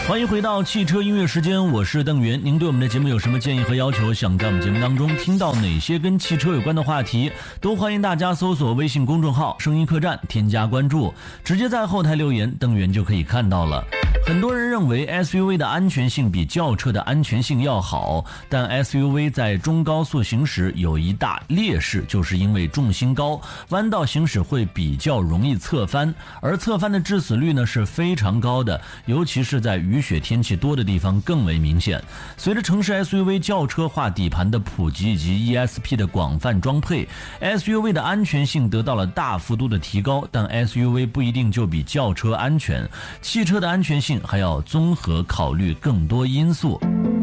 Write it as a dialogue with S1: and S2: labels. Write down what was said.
S1: 欢迎回到汽车音乐时间，我是邓源。您对我们的节目有什么建议和要求？想在我们节目当中听到哪些跟汽车有关的话题，都欢迎大家搜索微信公众号声音客栈，添加关注，直接在后台留言，邓源就可以看到了。很多人认为 SUV 的安全性比轿车的安全性要好，但 SUV 在中高速行驶有一大劣势，就是因为重心高，弯道行驶会比较容易侧翻，而侧翻的致死率呢是非常高的，尤其是在雨雪天气多的地方更为明显。随着城市 SUV 轿车化底盘的普及以及 ESP 的广泛装配， SUV 的安全性得到了大幅度的提高，但 SUV 不一定就比轿车安全，汽车的安全性还要综合考虑更多因素。